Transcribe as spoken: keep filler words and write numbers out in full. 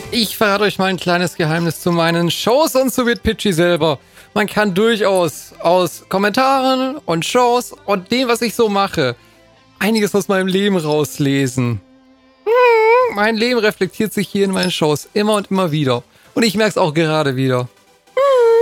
Ich verrate euch mal ein kleines Geheimnis zu meinen Shows und zu Pitchy selber. Man kann durchaus aus Kommentaren und Shows und dem, was ich so mache, einiges aus meinem Leben rauslesen. Hm, mein Leben reflektiert sich hier in meinen Shows immer und immer wieder. Und ich merke es auch gerade wieder.